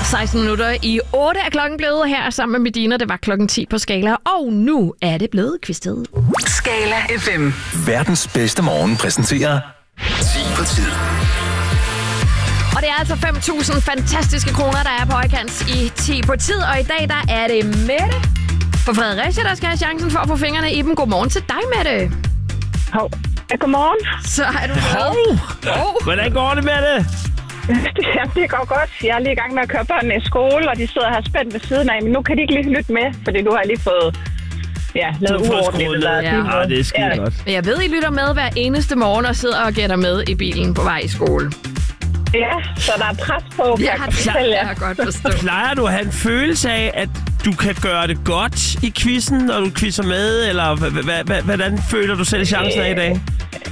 16 minutter i 8 er klokken blevet her sammen med Medina. Det var klokken 10 på Skala, og nu er det blevet quiztet. Skala FM. Verdens bedste morgen præsenterer 10 på tid. Og det er altså 5.000 fantastiske kroner, der er på højkant i 10 på tid. Og i dag, der er det Mette fra Fredericia, der skal have chancen for at få fingrene i dem. Godmorgen til dig, Mette. Godmorgen. Så er du med. Hvordan går det med det? Det går godt. Jeg er lige i gang med at køre børnene i skole, og de sidder her spændt ved siden af. Men nu kan de ikke lige lytte med, fordi nu har jeg lige fået lavet uordentligt. Ja, det er skide godt. Jeg ved, I lytter med hver eneste morgen og sidder og gætter med i bilen på vej i skole. Ja, så der er pres på. Jeg har godt forstået. Plejer du at have en følelse af, at du kan gøre det godt i quizzen, når du quizzer med? Eller hvordan føler du selv chancen af i dag?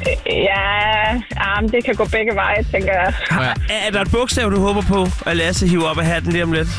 Ja, det kan gå begge veje, tænker jeg. Er der et bogstav, du håber på, at Lasse hiver op af hatten lige om lidt?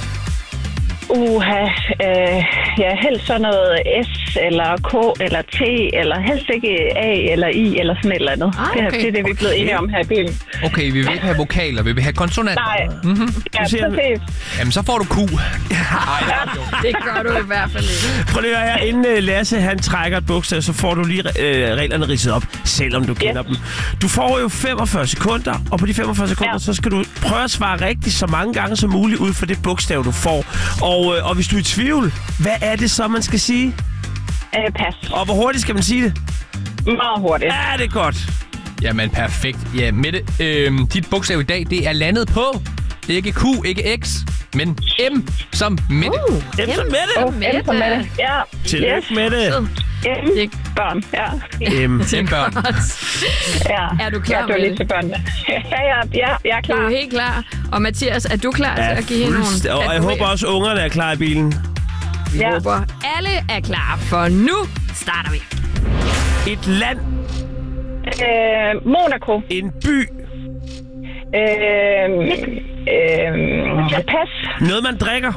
Helst sådan noget S, eller K, eller T, eller helst ikke A, eller I, eller sådan et eller andet. Det er det, vi er blevet enige om her i bilen. Okay, vi vil ikke have vokaler, vi vil have konsonanter. Nej, ja, præcis. Jamen, så får du Q. Det gør du i hvert fald ikke. Prøv lige at høre her, inden Lasse han trækker et bogstav, så får du lige reglerne ridset op, selvom du kender dem. Du får jo 45 sekunder, og på de 45 sekunder, så skal du prøve at svare rigtigt så mange gange som muligt ud for det bogstav, du får. Og hvis du er i tvivl, hvad er det så, man skal sige? Pas. Og hvor hurtigt skal man sige det? Meget hurtigt. Ja, det er godt. Jamen, perfekt. Ja, Mette, dit bogstav i dag, det er landet på ikke Q, ikke X, men M som Mette. M som Mette? M som Mette. Ja. Tillykke med det. Børn, ja. M-børn. Ja. Er du klar med det? Til børnene. Ja, jeg er klar. Du er helt klar. Og Mathias, er du klar til at give hende nogle? Og jeg håber også, ungerne er klar i bilen. Vi håber, alle er klar, for nu starter vi. Et land. Monaco. En by. Pas. Noget, man drikker.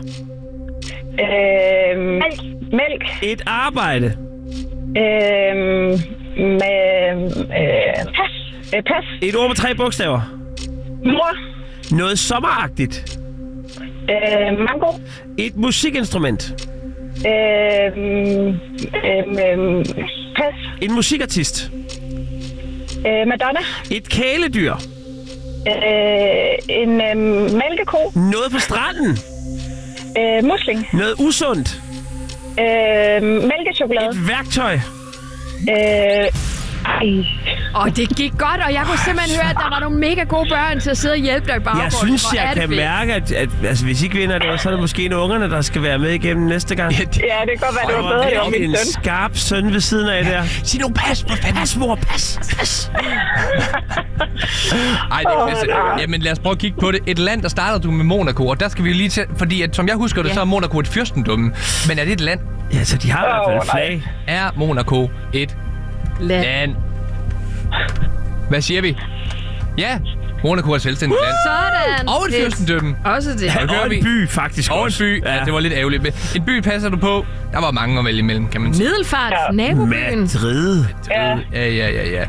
Mælk. Et arbejde. Pas. Et ord med 3 bogstaver. Mor. Noget sommeragtigt. Mango. Et musikinstrument. Pas. En musikartist. Madonna. Et kæledyr. En mælkeko. Noget på stranden. Musling. Noget usundt. Mælkechokolade. Et værktøj. Det gik godt, og jeg kunne simpelthen høre, at der var nogle mega gode børn til at sidde og hjælpe dig i baggrunden. Jeg synes, jeg kan mærke, at hvis I ikke vinder det, så er det måske en ungerne, der skal være med igennem næste gang. Ja, det kan godt være, det var bedre, det var min søn. En skarp søn ved siden af der. Sig nu pas, pas, mor, pas. Ej, det er bedst. Jamen, lad os prøve at kigge på det. Et land, der starter du med Monaco, og der skal vi lige til, fordi at, som jeg husker det, så er Monaco et fyrstendømme. Men er det et land? Ja, så de har i hvert fald flag. Er Monaco et land? Hvad siger vi? Ja, Monaco er et selvstændigt land. Sådan. Og et fyrstendømme. Også det. Og en by, faktisk. Og en by. Ja, det var lidt ærgerligt. Men en by passer du på. Der var mange at vælge imellem, kan man sige. Middelfart, nabobyen. Madrid. Ja.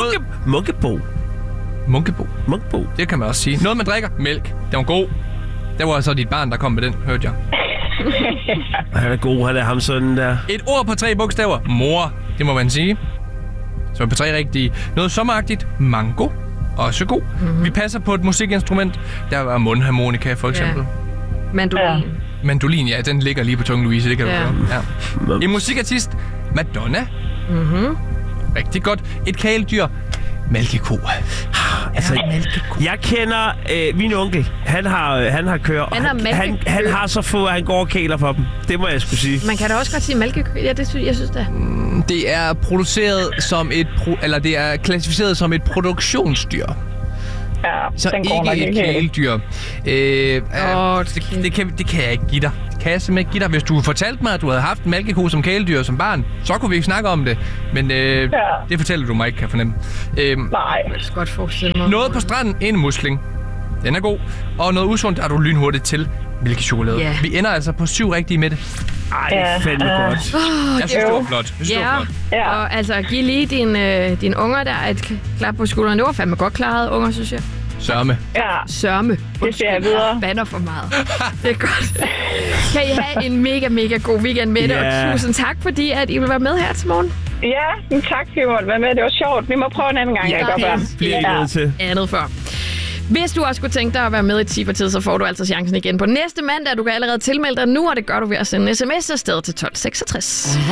Munkebo. Det kan man også sige. Noget, man drikker. Mælk. Den var god. Det var så dit barn, der kom med den, hørte jeg. Han er god, han er ham sådan der. Et ord på 3 bogstaver. Mor. Det må man sige. Så på 3 rigtige. Noget sommeragtigt. Mango. Også god. Vi passer på et musikinstrument. Der var mundharmonika, for eksempel. Mandolin. Mandolin, ja, den ligger lige på tungen, Louise. Det kan du høre. Ja. En musikartist. Madonna. Rigtig godt. Et kæledyr. Mælkeko. Altså, jeg kender min onkel. Han har køer. Han har så få, at han går og kæler for dem. Det må jeg sgu sige. Man kan da også godt sige mælkekø. Ja, det synes jeg synes det. Det er produceret som det er klassificeret som et produktionsdyr. Ja, så ikke et kæledyr. Det kan jeg ikke give dig. Kan jeg simpelthen ikke give dig. Hvis du fortalte mig, at du havde haft en mælkeko som kæledyr som barn, så kunne vi ikke snakke om det. Men det fortæller du mig ikke, kan jeg fornemme. Nej. Jeg kan godt forestille mig. Noget på stranden, en musling. Den er god. Og noget usundt er du lynhurtigt til mælkechokolade. Yeah. Vi ender altså på 7 rigtige med det. Ej, det er fandme godt. Jeg synes, det var flot. Og altså, giv lige dine unger der et klap på skulderen. Det var fandme godt klaret, unger, synes jeg. Sørme. Ja, Sørme. det ser jeg videre. Banner for meget. Det er godt. Kan I have en mega, mega god weekend med det, og tusind tak, fordi at I vil være med her til morgen. Ja, tak, fordi I måtte være med. Det var sjovt. Vi må prøve en anden gang. Ja, det bliver ikke nødt til. Andet før. Hvis du også kunne tænke dig at være med i 10 partiet, så får du altså chancen igen på næste mandag. Du kan allerede tilmelde dig nu, og det gør du ved at sende en sms afsted til 1266.